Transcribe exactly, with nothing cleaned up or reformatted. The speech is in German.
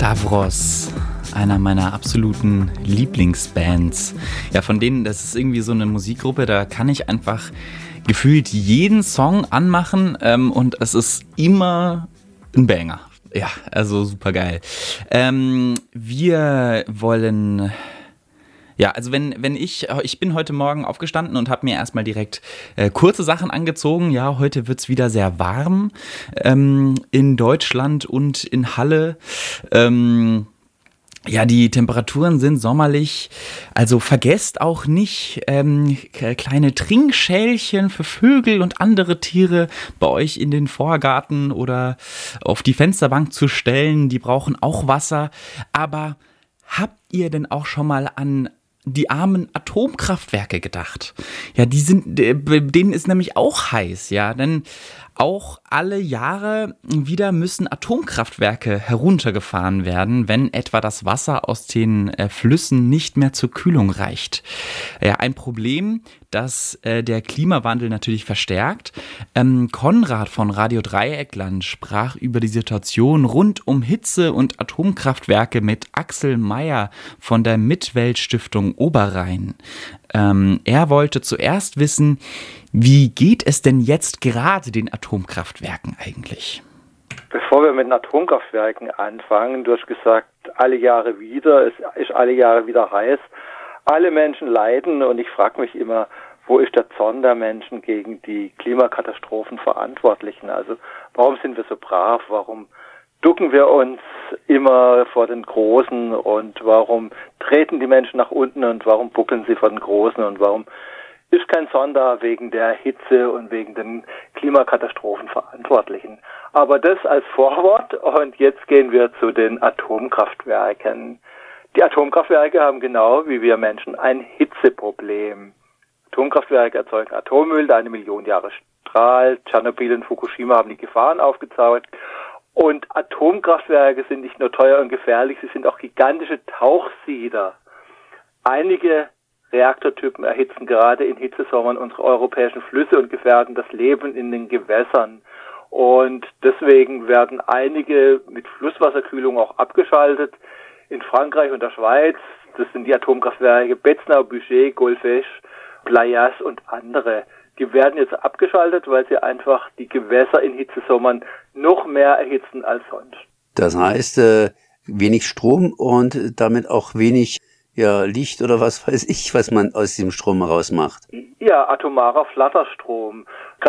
Stavros, einer meiner absoluten Lieblingsbands. Ja, von denen, das ist irgendwie so eine Musikgruppe, da kann ich einfach gefühlt jeden Song anmachen ähm, und es ist immer ein Banger. Ja, also super geil. Ähm, wir wollen... Ja, also wenn, wenn ich, ich bin heute Morgen aufgestanden und habe mir erstmal direkt äh, kurze Sachen angezogen. Ja, heute wird's wieder sehr warm ähm, in Deutschland und in Halle. Ähm, ja, die Temperaturen sind sommerlich, also vergesst auch nicht ähm, k- kleine Trinkschälchen für Vögel und andere Tiere bei euch in den Vorgarten oder auf die Fensterbank zu stellen. Die brauchen auch Wasser. Aber habt ihr denn auch schon mal an die armen Atomkraftwerke gedacht? Ja, die sind, äh, denen ist nämlich auch heiß, ja, denn auch alle Jahre wieder müssen Atomkraftwerke heruntergefahren werden, wenn etwa das Wasser aus den äh, Flüssen nicht mehr zur Kühlung reicht. Ja, ein Problem, das äh, der Klimawandel natürlich verstärkt. Ähm, Konrad von Radio Dreieckland sprach über die Situation rund um Hitze- und Atomkraftwerke mit Axel Meyer von der Mitwelt-Stiftung Oberrhein. Ähm, er wollte zuerst wissen, wie geht es denn jetzt gerade den Atomkraftwerken eigentlich? Bevor wir mit den Atomkraftwerken anfangen, du hast gesagt, alle Jahre wieder, es ist alle Jahre wieder heiß. Alle Menschen leiden und ich frage mich immer, wo ist der Zorn der Menschen gegen die Klimakatastrophen Verantwortlichen? Also warum sind wir so brav? Warum ducken wir uns immer vor den Großen und warum treten die Menschen nach unten und warum buckeln sie vor den Großen und warum ist kein Zorn da wegen der Hitze und wegen den Klimakatastrophen Verantwortlichen? Aber das als Vorwort und jetzt gehen wir zu den Atomkraftwerken. Die Atomkraftwerke haben genau wie wir Menschen ein Hitzeproblem. Atomkraftwerke erzeugen Atommüll, der eine Million Jahre strahlt. Tschernobyl und Fukushima haben die Gefahren aufgezeigt. Und Atomkraftwerke sind nicht nur teuer und gefährlich, sie sind auch gigantische Tauchsieder. Einige Reaktortypen erhitzen gerade in Hitzesommern unsere europäischen Flüsse und gefährden das Leben in den Gewässern. Und deswegen werden einige mit Flusswasserkühlung auch abgeschaltet. In Frankreich und der Schweiz, das sind die Atomkraftwerke Betznau, Bugey, Golfech, Blayas und andere. Die werden jetzt abgeschaltet, weil sie einfach die Gewässer in Hitzesommern noch mehr erhitzen als sonst. Das heißt, äh, wenig Strom und damit auch wenig ja, Licht oder was weiß ich, was man aus dem Strom rausmacht. Ja, atomarer Flatterstrom.